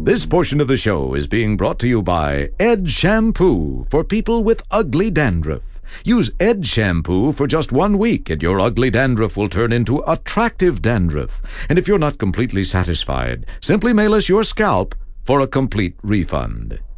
This portion of the show is being brought to you by Ed Shampoo for people with ugly dandruff. Use Ed Shampoo for just 1 week and your ugly dandruff will turn into attractive dandruff. And if you're not completely satisfied, simply mail us your scalp for a complete refund.